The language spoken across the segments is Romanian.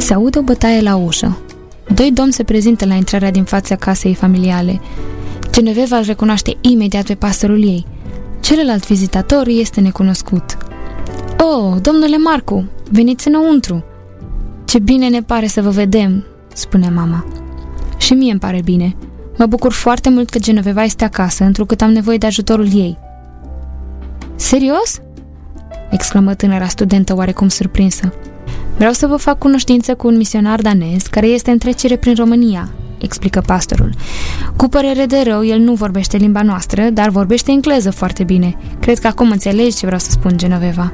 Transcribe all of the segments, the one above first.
Se aude o bătaie la ușă. 2 domni se prezintă la intrarea din fața casei familiale. Genoveva îl recunoaște imediat pe pastorul ei. Celălalt vizitator este necunoscut. "Oh, domnule Marcu, veniți înăuntru!" "Ce bine ne pare să vă vedem!" spune mama. "Și mie îmi pare bine. Mă bucur foarte mult că Genoveva este acasă, întrucât am nevoie de ajutorul ei." "Serios?" exclamă tânăra studentă oarecum surprinsă. "Vreau să vă fac cunoștință cu un misionar danez care este în trecere prin România," explică pastorul. "Cu părere de rău, el nu vorbește limba noastră, dar vorbește engleză foarte bine. Cred că acum înțelegi ce vreau să spun, Genoveva."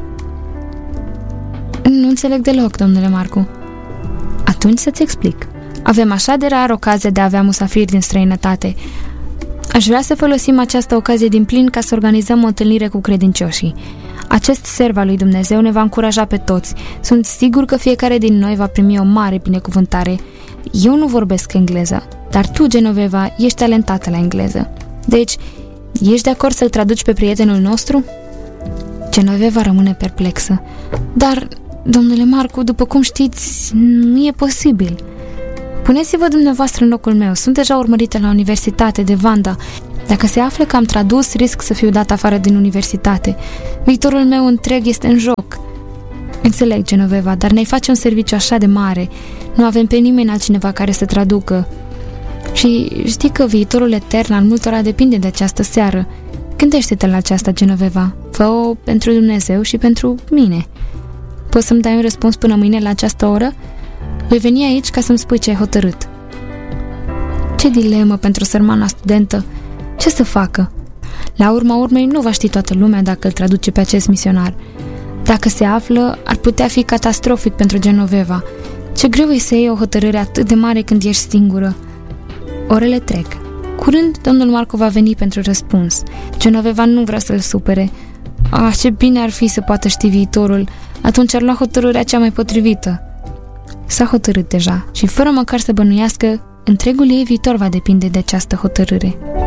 "Nu înțeleg deloc, domnule Marcu." "Atunci să-ți explic. Avem așa de rar ocazia de a avea musafiri din străinătate. Aș vrea să folosim această ocazie din plin ca să organizăm o întâlnire cu credincioșii. Acest serv al lui Dumnezeu ne va încuraja pe toți. Sunt sigur că fiecare din noi va primi o mare binecuvântare. Eu nu vorbesc engleză, dar tu, Genoveva, ești talentată la engleză. Deci, ești de acord să-l traduci pe prietenul nostru?" Genoveva rămâne perplexă. "Dar, domnule Marcu, după cum știți, nu e posibil." "Puneți-vă dumneavoastră în locul meu. Sunt deja urmărită la universitate de Vanda. Dacă se află că am tradus, risc să fiu dat afară din universitate. Viitorul meu întreg este în joc." "Înțeleg, Genoveva, dar ne-ai face un serviciu așa de mare. Nu avem pe nimeni altcineva care să traducă. Și știi că viitorul etern al multora depinde de această seară. Gândește-te la aceasta, Genoveva. Fă-o pentru Dumnezeu și pentru mine. Poți să-mi dai un răspuns până mâine la această oră? Voi veni aici ca să-mi spui ce ai hotărât." Ce dilemă pentru sărmana studentă. Ce să facă? La urma urmei nu va ști toată lumea dacă îl traduce pe acest misionar. Dacă se află, ar putea fi catastrofic pentru Genoveva. Ce greu e să iei o hotărâre atât de mare când ești singură. Orele trec. Curând, domnul Marco va veni pentru răspuns. Genoveva nu vrea să-l supere. Ce bine ar fi să poată ști viitorul. Atunci ar lua hotărârea cea mai potrivită. S-a hotărât deja și, fără măcar să bănuiască, întregul ei viitor va depinde de această hotărâre.